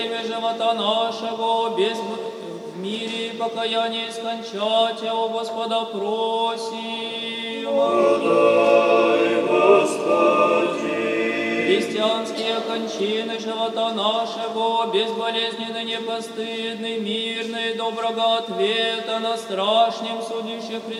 время живота нашего, без в мире и покаяние скончать, о Господа просим. Подай, Господи. Христианские кончины живота нашего, безболезненный, непостыдный, мирный, доброго ответа на страшном судище Христа.